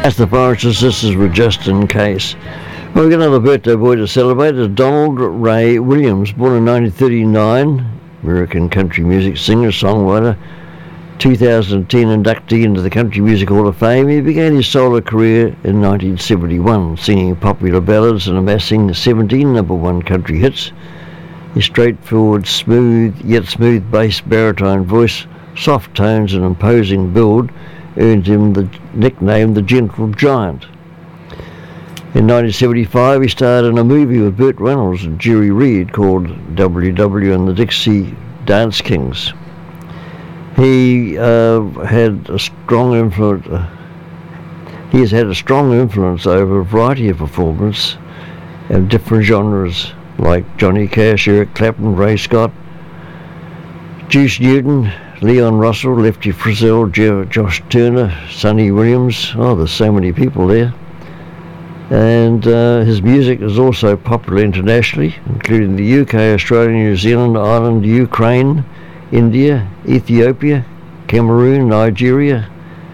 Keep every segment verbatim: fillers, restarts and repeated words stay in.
As the Foresters, this is with Just In Case. Well, we've got another birthday boy to celebrate. It's Donald Ray Williams, born in nineteen thirty-nine, American country music singer, songwriter, two thousand ten inductee into the Country Music Hall of Fame. He began his solo career in nineteen seventy-one, singing popular ballads and amassing seventeen number one country hits. His straightforward, smooth, yet smooth bass baritone voice, soft tones and imposing build earned him the nickname The Gentle Giant. In nineteen seventy-five, he starred in a movie with Burt Reynolds and Jerry Reed called W W and the Dixie Dance Kings. He uh, had a strong influence. Uh, he has had a strong influence over a variety of performers in different genres, like Johnny Cash, Eric Clapton, Ray Scott, Juice Newton, Leon Russell, Lefty Frizzell, Jeff, Josh Turner, Sonny Williams. Oh, there's so many people there. And uh, his music is also popular internationally, including the U K, Australia, New Zealand, Ireland, Ukraine, India, Ethiopia, Cameroon, Nigeria,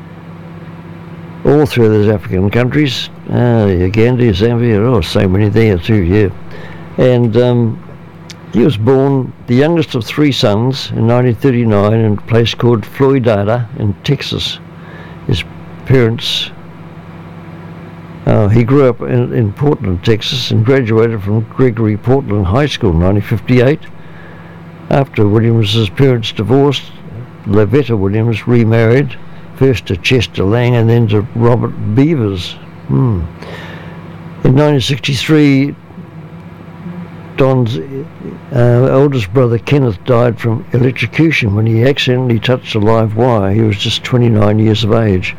all through those African countries, uh, Uganda, Zambia, oh, so many there too, yeah. And um, he was born the youngest of three sons in nineteen thirty-nine in a place called Floydada in Texas. His parents, uh, he grew up in, in Portland, Texas, and graduated from Gregory Portland High School in nineteen fifty-eight. After Williams' parents divorced, Lavetta Williams remarried, first to Chester Lang and then to Robert Beavers. Hmm. In nineteen sixty-three, Don's uh, eldest brother Kenneth died from electrocution when he accidentally touched a live wire. He was just twenty-nine years of age.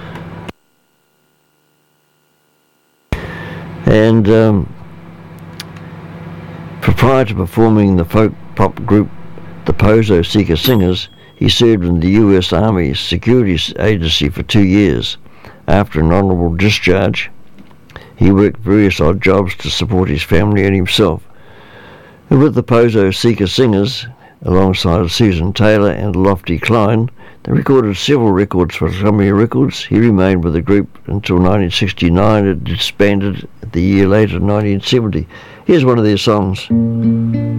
And um, prior to performing the folk pop group the Pozo Seeker Singers, he served in the U S Army Security Agency for two years. After an honourable discharge, he worked various odd jobs to support his family and himself. And with the Pozo Seeker Singers, alongside Susan Taylor and Lofty Klein, they recorded several records for Columbia Records. He remained with the group until nineteen sixty-nine. It disbanded the year later, nineteen seventy. Here's one of their songs.